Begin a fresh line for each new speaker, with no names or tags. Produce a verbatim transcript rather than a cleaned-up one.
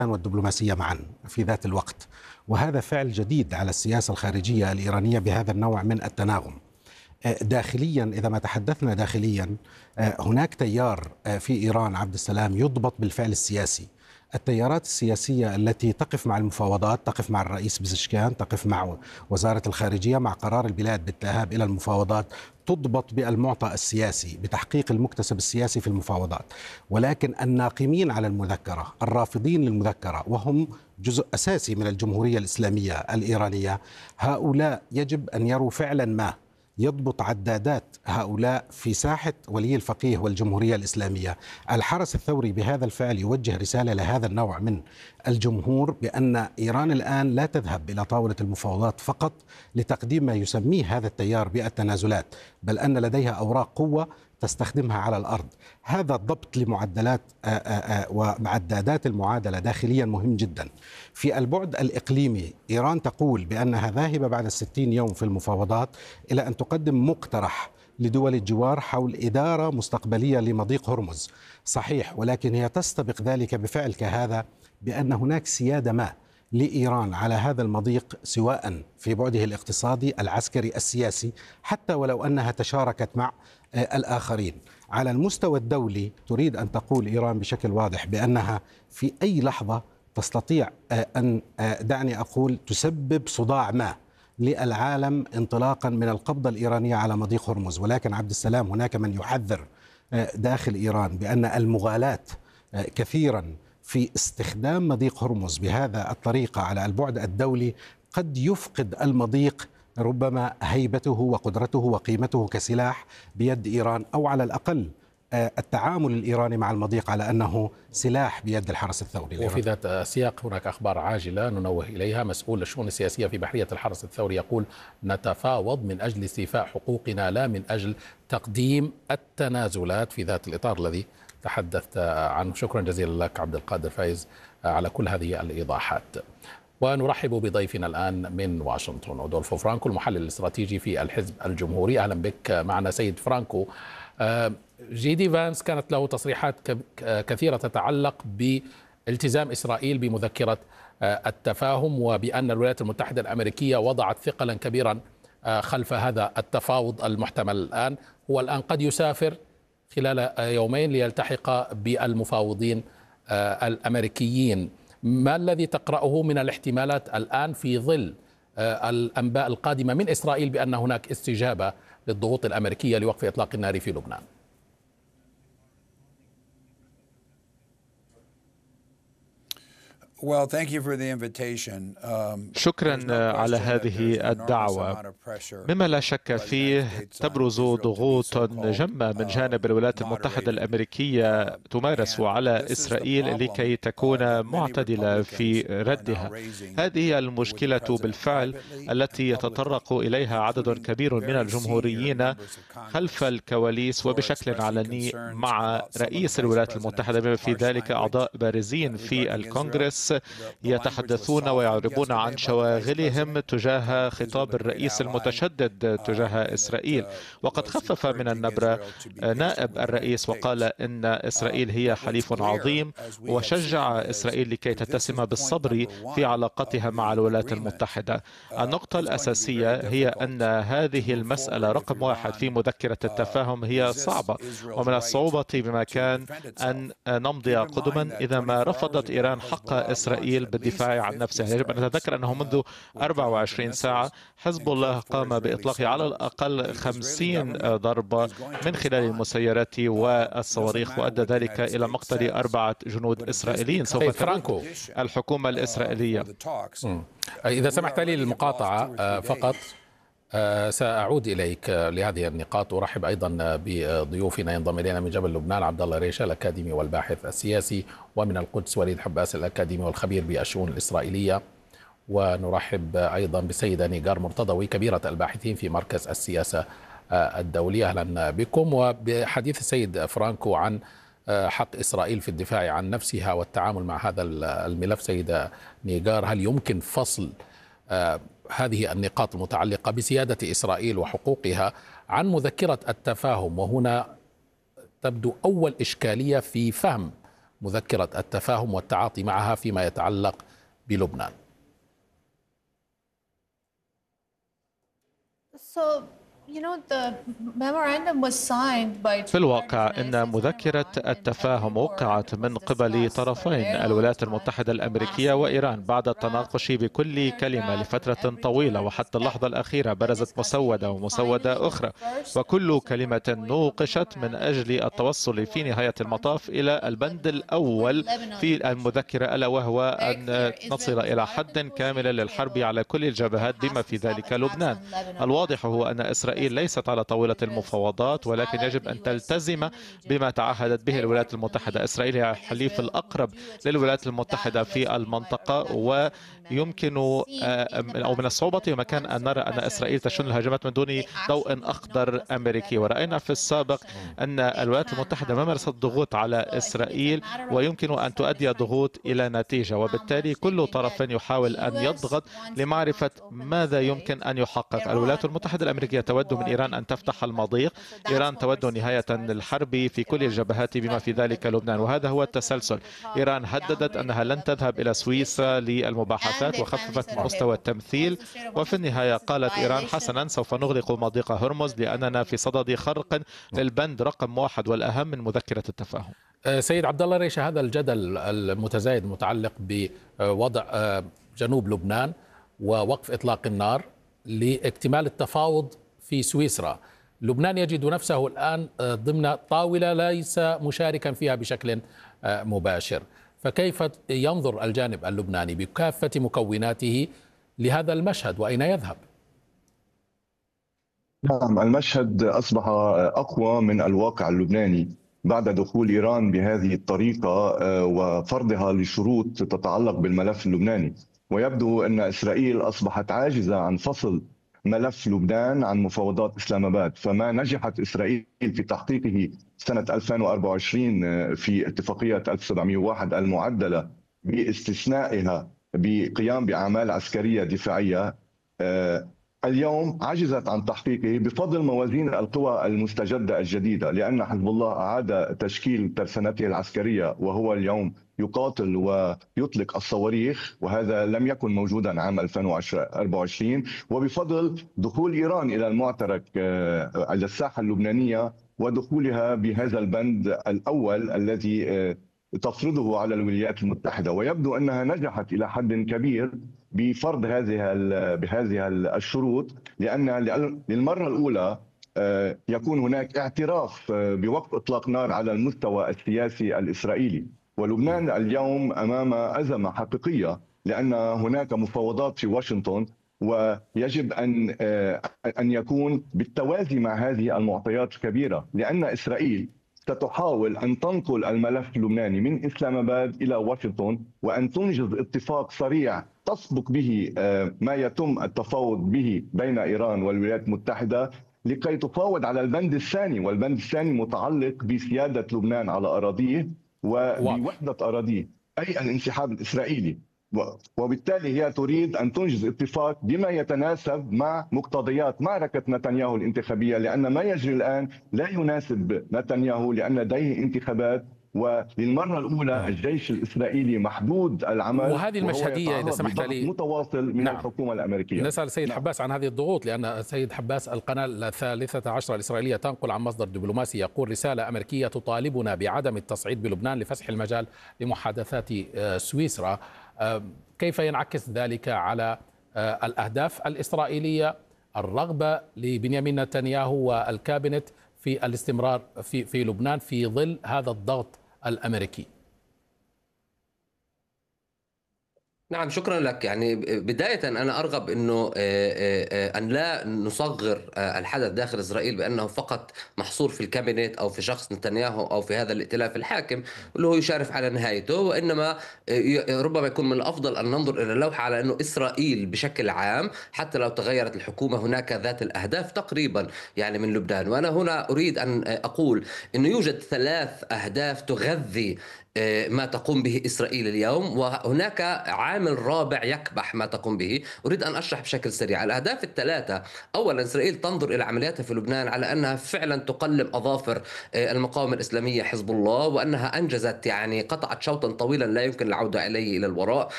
والدبلوماسية معا في ذات الوقت، وهذا فعل جديد على السياسة الخارجية الإيرانية بهذا النوع من التناغم. داخليا، إذا ما تحدثنا داخليا، هناك تيار في إيران عبد السلام يضبط بالفعل السياسي. التيارات السياسية التي تقف مع المفاوضات، تقف مع الرئيس بزشكان، تقف مع وزارة الخارجية، مع قرار البلاد بالذهاب إلى المفاوضات، تضبط بالمعطى السياسي، بتحقيق المكتسب السياسي في المفاوضات. ولكن الناقمين على المذكرة، الرافضين للمذكرة، وهم جزء أساسي من الجمهورية الإسلامية الإيرانية، هؤلاء يجب أن يروا فعلا ما يضبط عدادات هؤلاء في ساحة ولي الفقيه والجمهورية الإسلامية. الحرس الثوري بهذا الفعل يوجه رسالة لهذا النوع من الجمهور بأن إيران الآن لا تذهب إلى طاولة المفاوضات فقط لتقديم ما يسميه هذا التيار بالتنازلات، بل أن لديها أوراق قوة تستخدمها على الأرض. هذا الضبط لمعدلات ومعدادات المعادلة داخليا مهم جدا. في البعد الإقليمي، إيران تقول بأنها ذاهبة بعد الستين يوم في المفاوضات إلى أن تقدم مقترح لدول الجوار حول إدارة مستقبلية لمضيق هرمز. صحيح، ولكن هي تستبق ذلك بفعل كهذا بأن هناك سيادة ما لإيران على هذا المضيق، سواء في بعده الاقتصادي، العسكري، السياسي، حتى ولو أنها تشاركت مع الآخرين. على المستوى الدولي تريد أن تقول إيران بشكل واضح بأنها في أي لحظة تستطيع أن، دعني أقول، تسبب صداع ما للعالم انطلاقا من القبضة الإيرانية على مضيق هرمز. ولكن عبد السلام، هناك من يحذر داخل إيران بأن المغالاة كثيرا في استخدام مضيق هرمز بهذا الطريقة على البعد الدولي قد يفقد المضيق ربما هيبته وقدرته وقيمته كسلاح بيد إيران، أو على الأقل التعامل الإيراني مع المضيق على أنه سلاح بيد الحرس الثوري الإيراني.
وفي ذات السياق هناك أخبار عاجلة ننوه إليها. مسؤول الشؤون السياسية في بحرية الحرس الثوري يقول: نتفاوض من أجل استيفاء حقوقنا لا من أجل تقديم التنازلات، في ذات الإطار الذي تحدثت عنه. شكرا جزيلا لك عبد القادر فايز على كل هذه الإيضاحات. ونرحب بضيفنا الآن من واشنطن أودولفو فرانكو، المحلل الاستراتيجي في الحزب الجمهوري. أهلا بك معنا سيد فرانكو. جي دي فانس كانت له تصريحات كثيرة تتعلق بالتزام إسرائيل بمذكرة التفاهم، وبأن الولايات المتحدة الأمريكية وضعت ثقلا كبيرا خلف هذا التفاوض المحتمل. الآن هو الآن قد يسافر خلال يومين ليلتحق بالمفاوضين الأمريكيين. ما الذي تقرأه من الاحتمالات الآن في ظل الأنباء القادمة من إسرائيل بأن هناك استجابة للضغوط الأمريكية لوقف إطلاق النار في لبنان؟
شكرا على هذه الدعوة. مما لا شك فيه تبرز ضغوط جمة من جانب الولايات المتحدة الأمريكية تمارس على إسرائيل لكي تكون معتدلة في ردها. هذه المشكلة بالفعل التي يتطرق إليها عدد كبير من الجمهوريين خلف الكواليس وبشكل علني مع رئيس الولايات المتحدة، بما في ذلك أعضاء بارزين في الكونغرس يتحدثون ويعربون عن شواغلهم تجاه خطاب الرئيس المتشدد تجاه إسرائيل. وقد خفف من النبرة نائب الرئيس وقال إن إسرائيل هي حليف عظيم، وشجع إسرائيل لكي تتسم بالصبر في علاقتها مع الولايات المتحدة. النقطة الأساسية هي أن هذه المسألة رقم واحد في مذكرة التفاهم هي صعبة، ومن الصعوبة بمكان أن نمضي قدما إذا ما رفضت إيران حق إسرائيل بالدفاع عن نفسها. يجب أن نتذكر أنه منذ أربع وعشرين ساعة حزب الله قام بإطلاق على الأقل خمسين ضربة من خلال المسيرات والصواريخ، وأدى ذلك إلى مقتل أربعة جنود إسرائيليين. سوف ترد الحكومة الإسرائيلية.
إذا سمحت لي المقاطعة فقط، سأعود إليك لهذه النقاط. أرحب أيضا بضيوفنا ينضم إلينا من جبل لبنان عبد الله ريشة الأكاديمي والباحث السياسي، ومن القدس وليد حباس الأكاديمي والخبير بالشؤون الإسرائيلية. ونرحب أيضا بالسيدة نيغار مرتضوي كبيرة الباحثين في مركز السياسة الدولية. أهلا بكم. وبحديث السيد فرانكو عن حق إسرائيل في الدفاع عن نفسها والتعامل مع هذا الملف، سيدة نيغار، هل يمكن فصل هذه النقاط المتعلقة بسيادة إسرائيل وحقوقها عن مذكرة التفاهم؟ وهنا تبدو أول إشكالية في فهم مذكرة التفاهم والتعاطي معها فيما يتعلق بلبنان؟
So في الواقع إن مذكرة التفاهم وقعت من قبل طرفين الولايات المتحدة الأمريكية وإيران بعد التناقش بكل كلمة لفترة طويلة، وحتى اللحظة الأخيرة برزت مسودة ومسودة أخرى، وكل كلمة نوقشت من أجل التوصل في نهاية المطاف إلى البند الأول في المذكرة، ألا وهو أن نصل إلى حد كامل للحرب على كل الجبهات بما في ذلك لبنان. الواضح هو أن إسرائيل ليست على طاولة المفاوضات، ولكن يجب أن تلتزم بما تعهدت به الولايات المتحدة. إسرائيل هي الحليف الأقرب للولايات المتحدة في المنطقة، ويمكن أو من الصعوبة ومكان أن نرى أن إسرائيل تشن الهجمات من دون ضوء أخضر أمريكي. ورأينا في السابق أن الولايات المتحدة ما مارست ضغوط على إسرائيل ويمكن أن تؤدي ضغوط إلى نتيجة، وبالتالي كل طرف يحاول أن يضغط لمعرفة ماذا يمكن أن يحقق. الولايات المتحدة الأمريكية تود من إيران أن تفتح المضيق، إيران تود نهاية الحرب في كل الجبهات بما في ذلك لبنان، وهذا هو التسلسل. إيران هددت أنها لن تذهب إلى سويسرا للمباحثات وخففت من مستوى التمثيل، وفي النهاية قالت إيران حسنا سوف نغلق مضيق هرمز لأننا في صدد خرق للبند رقم واحد والأهم من مذكرة التفاهم.
سيد عبد الله ريشة، هذا الجدل المتزايد متعلق بوضع جنوب لبنان ووقف إطلاق النار لاكتمال التفاوض في سويسرا، لبنان يجد نفسه الآن ضمن طاولة ليس مشاركا فيها بشكل مباشر، فكيف ينظر الجانب اللبناني بكافة مكوناته لهذا المشهد وأين يذهب؟
نعم، المشهد أصبح أقوى من الواقع اللبناني بعد دخول إيران بهذه الطريقة وفرضها لشروط تتعلق بالملف اللبناني، ويبدو أن إسرائيل أصبحت عاجزة عن فصل ملف لبنان عن مفاوضات إسلام آباد. فما نجحت إسرائيل في تحقيقه سنة ألفين وأربعة وعشرين في اتفاقية ألف وسبعمئة وواحد المعدلة باستثنائها بقيام بأعمال عسكرية دفاعية، اليوم عجزت عن تحقيقه بفضل موازين القوى المستجدة الجديدة، لأن حزب الله أعاد تشكيل ترسانته العسكرية وهو اليوم يقاتل ويطلق الصواريخ، وهذا لم يكن موجودا عام ألفين وأربعة وعشرين، وبفضل دخول إيران إلى المعترك على الساحة اللبنانية ودخولها بهذا البند الأول الذي تفرضه على الولايات المتحدة. ويبدو أنها نجحت إلى حد كبير بفرض هذه بهذه الشروط، لأن للمرة الأولى يكون هناك اعتراف بوقف إطلاق نار على المستوى السياسي الإسرائيلي. ولبنان اليوم أمام أزمة حقيقية، لأن هناك مفاوضات في واشنطن، ويجب أن أن يكون بالتوازي مع هذه المعطيات الكبيرة، لأن إسرائيل ستحاول أن تنقل الملف اللبناني من إسلام آباد إلى واشنطن وأن تنجز اتفاق سريع تسبق به ما يتم التفاوض به بين إيران والولايات المتحدة لكي تفاوض على البند الثاني، والبند الثاني متعلق بسيادة لبنان على أراضيه وبوحدة أراضيه، أي الانسحاب الإسرائيلي. وبالتالي هي تريد أن تنجز اتفاق بما يتناسب مع مقتضيات معركة نتنياهو الانتخابية، لأن ما يجري الآن لا يناسب نتنياهو، لأن لديه انتخابات وللمرة الأولى الجيش الإسرائيلي محدود العمل،
وهذه المشهدية إذا سمحت لي
متواصل من
نعم.
الحكومة الأمريكية.
نسأل السيد نعم. حباس عن هذه الضغوط، لأن السيد حباس القناة الثالثة عشرة الإسرائيلية تنقل عن مصدر دبلوماسي يقول: رسالة أمريكية تطالبنا بعدم التصعيد بلبنان لفسح المجال لمحادثات سويسرا. كيف ينعكس ذلك على الأهداف الإسرائيلية، الرغبة لبنيامين نتنياهو والكابينت في الاستمرار في في لبنان في ظل هذا الضغط الأمريكي؟
نعم، شكرا لك. يعني بداية أنا أرغب أنه أن لا نصغر الحدث داخل إسرائيل بأنه فقط محصور في الكابينت أو في شخص نتنياهو أو في هذا الائتلاف الحاكم اللي هو يشارف على نهايته، وإنما ربما يكون من الأفضل أن ننظر إلى اللوحة على أنه إسرائيل بشكل عام حتى لو تغيرت الحكومة هناك ذات الأهداف تقريبا يعني من لبنان. وأنا هنا أريد أن أقول أنه يوجد ثلاث أهداف تغذي ما تقوم به إسرائيل اليوم، وهناك عامل رابع يكبح ما تقوم به. أريد أن أشرح بشكل سريع الأهداف الثلاثة. أولا، إسرائيل تنظر إلى عملياتها في لبنان على أنها فعلا تقلم أظافر المقاومة الإسلامية حزب الله، وأنها أنجزت يعني قطعت شوطا طويلا لا يمكن العودة إليه إلى الوراء.